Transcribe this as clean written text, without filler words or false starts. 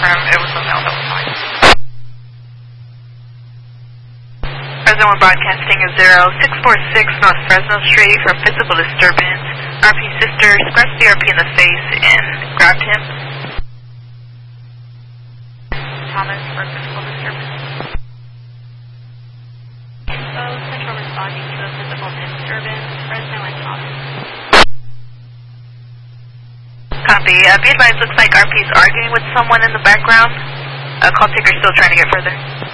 confirm it was a male that was fine. Fresno 1 broadcasting is 0646 North Fresno Street for physical disturbance. RP sister scratched the RP in the face and grabbed him. Thomas for physical disturbance. Info, Central responding to a physical disturbance, Fresno and Thomas. Copy. Be advised, looks like RP is arguing with someone in the background. Call taker still trying to get further.